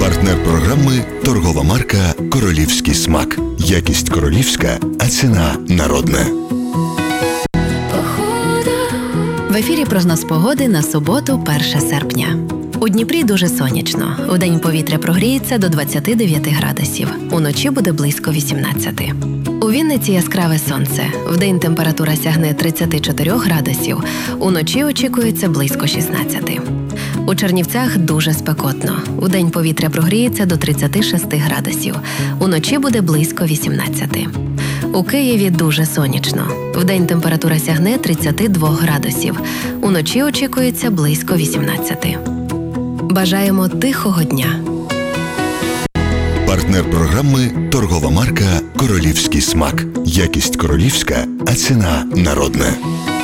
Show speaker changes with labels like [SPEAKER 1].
[SPEAKER 1] Партнер програми – торгова марка «Королівський смак». Якість королівська, а ціна народна.
[SPEAKER 2] В ефірі прогноз погоди на суботу, 1 серпня. У Дніпрі дуже сонячно. Вдень повітря прогріється до 29 градусів. Уночі буде близько 18. У Вінниці яскраве сонце. Вдень температура сягне 34 градусів. Уночі очікується близько 16. У Чернівцях дуже спекотно. Вдень повітря прогріється до 36 градусів. Уночі буде близько 18. У Києві дуже сонячно. Вдень температура сягне 32 градусів. Уночі очікується близько 18. Бажаємо тихого дня.
[SPEAKER 1] Партнер програми – торгова марка «Королівський смак». Якість королівська, а ціна народна.